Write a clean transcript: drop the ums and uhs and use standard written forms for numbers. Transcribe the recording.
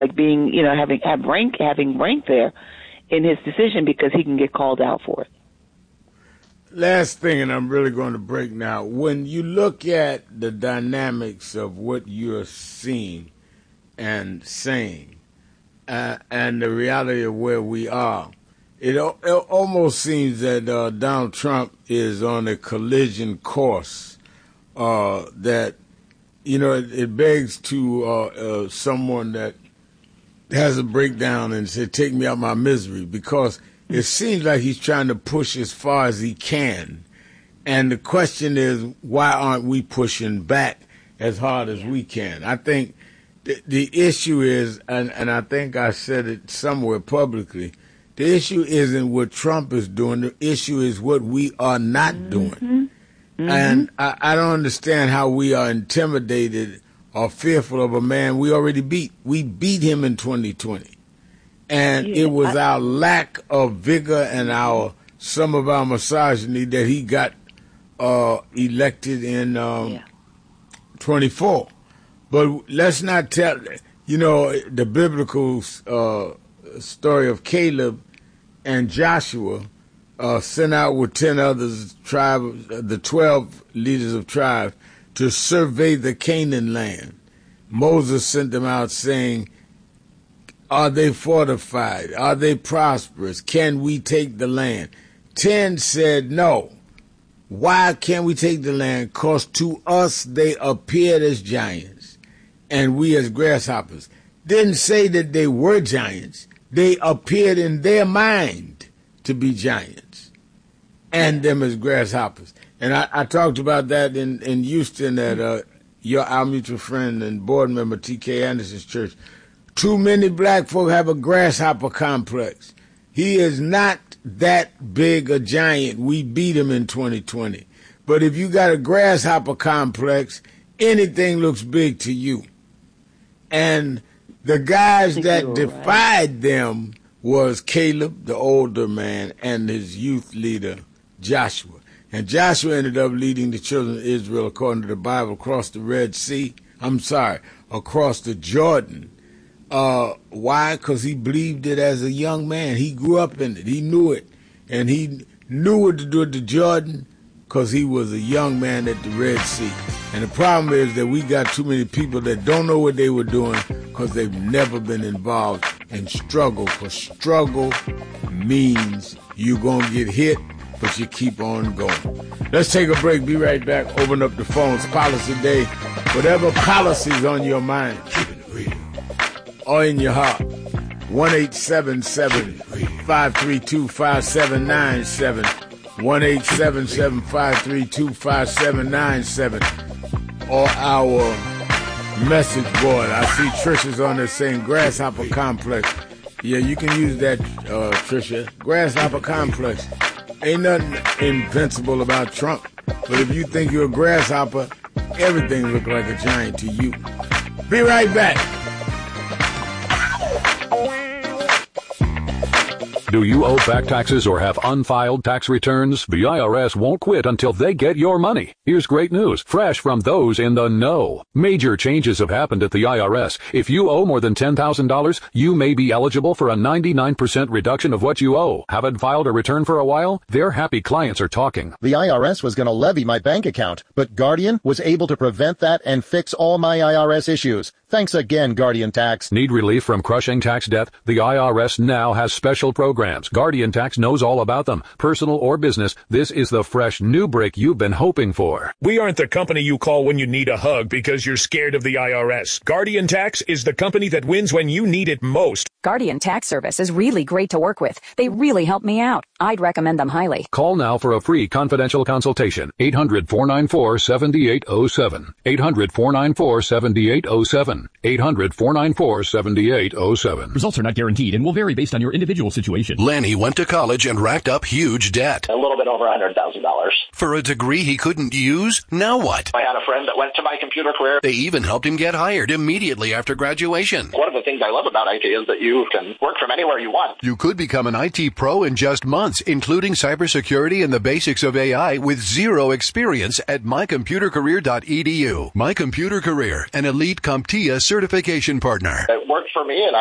like being, having rank there in his decision because he can get called out for it. Last thing, and I'm really going to break now. When you look at the dynamics of what you're seeing and saying, and the reality of where we are, it almost seems that Donald Trump is on a collision course that, it begs to someone that has a breakdown and say, take me out my misery, because it seems like he's trying to push as far as he can. And the question is, why aren't we pushing back as hard as we can? I think the issue is, and I think I said it somewhere publicly, the issue isn't what Trump is doing. The issue is what we are not doing. Mm-hmm. And I don't understand how we are intimidated or fearful of a man we already beat. We beat him in 2020. And it was our lack of vigor and some of our misogyny that he got elected in 24. But let's not tell, the biblical story of Caleb and Joshua sent out with 10 others, the 12 leaders of tribes, to survey the Canaan land. Moses sent them out saying, are they fortified? Are they prosperous? Can we take the land? 10 said no. Why can't we take the land? Because to us they appeared as giants, and we as grasshoppers. Didn't say that they were giants. They appeared in their mind to be giants, and them as grasshoppers. And I talked about that in Houston at our mutual friend and board member T.K. Anderson's church. Too many black folk have a grasshopper complex. He is not that big a giant. We beat him in 2020. But if you got a grasshopper complex, anything looks big to you. And the guys that defied them was Caleb, the older man, and his youth leader, Joshua. And Joshua ended up leading the children of Israel, according to the Bible, across the across the Jordan. Why? Because he believed it as a young man. He grew up in it. He knew it. And he knew what to do at the Jordan because he was a young man at the Red Sea. And the problem is that we got too many people that don't know what they were doing because they've never been involved in struggle. Because struggle means you're going to get hit, but you keep on going. Let's take a break. Be right back. Open up the phones. Policy Day. Whatever policy's on your mind, keep it real. Or in your heart. 1-877-532-5797. 1-877-532-5797. Or our message board. I see Trisha's on there saying grasshopper complex. Yeah, you can use that, Trisha. Grasshopper complex. Ain't nothing invincible about Trump. But if you think you're a grasshopper, everything look like a giant to you. Be right back. Do you owe back taxes or have unfiled tax returns? The IRS won't quit until they get your money. Here's great news, fresh from those in the know. Major changes have happened at the IRS. If you owe more than $10,000, you may be eligible for a 99% reduction of what you owe. Haven't filed a return for a while? Their happy clients are talking. The IRS was going to levy my bank account, but Guardian was able to prevent that and fix all my IRS issues. Thanks again, Guardian Tax. Need relief from crushing tax debt? The IRS now has special programs. Guardian Tax knows all about them. Personal or business, this is the fresh new break you've been hoping for. We aren't the company you call when you need a hug because you're scared of the IRS. Guardian Tax is the company that wins when you need it most. Guardian Tax Service is really great to work with. They really help me out. I'd recommend them highly. Call now for a free confidential consultation. 800-494-7807. 800-494-7807. 800-494-7807. Results are not guaranteed and will vary based on your individual situation. Lenny went to college and racked up huge debt. A little bit over $100,000. For a degree he couldn't use? Now what? I had a friend that went to My Computer Career. They even helped him get hired immediately after graduation. One of the things I love about IT is that you can work from anywhere you want. You could become an IT pro in just months, including cybersecurity and the basics of AI with zero experience at mycomputercareer.edu. My Computer Career, an elite CompTIA Media certification partner. It worked for me, and